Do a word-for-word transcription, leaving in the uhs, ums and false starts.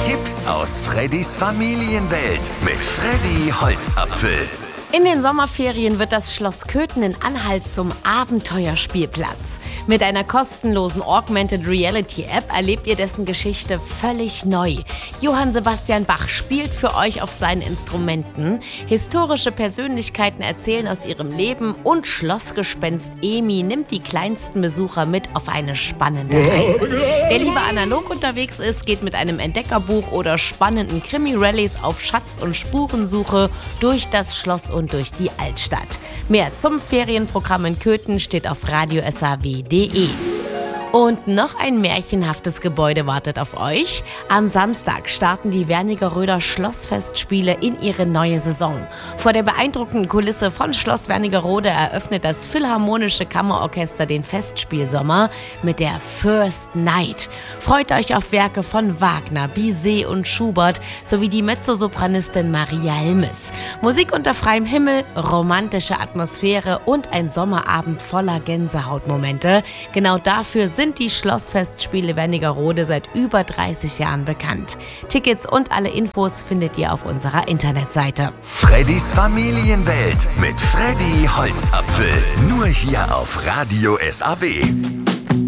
Tipps aus Freddys Familienwelt mit Freddy Holzapfel. In den Sommerferien wird das Schloss Köthen in Anhalt zum Abenteuerspielplatz. Mit einer kostenlosen Augmented Reality App erlebt ihr dessen Geschichte völlig neu. Johann Sebastian Bach spielt für euch auf seinen Instrumenten. Historische Persönlichkeiten erzählen aus ihrem Leben und Schlossgespenst Emi nimmt die kleinsten Besucher mit auf eine spannende Reise. Wer lieber analog unterwegs ist, geht mit einem Entdeckerbuch oder spannenden Krimi-Rallies auf Schatz- und Spurensuche durch das Schloss und durch die Altstadt. Mehr zum Ferienprogramm in Köthen steht auf radio s a w punkt d e. Und noch ein märchenhaftes Gebäude wartet auf euch. Am Samstag starten die Wernigeröder Schlossfestspiele in ihre neue Saison. Vor der beeindruckenden Kulisse von Schloss Wernigerode eröffnet das Philharmonische Kammerorchester den Festspielsommer mit der First Night. Freut euch auf Werke von Wagner, Bizet und Schubert sowie die Mezzosopranistin Maria Helmes. Musik unter freiem Himmel, romantische Atmosphäre und ein Sommerabend voller Gänsehautmomente. Genau dafür sind sind die Schlossfestspiele Wernigerode seit über dreißig Jahren bekannt. Tickets und alle Infos findet ihr auf unserer Internetseite. Freddys Familienwelt mit Freddy Holzapfel. Nur hier auf Radio S A W.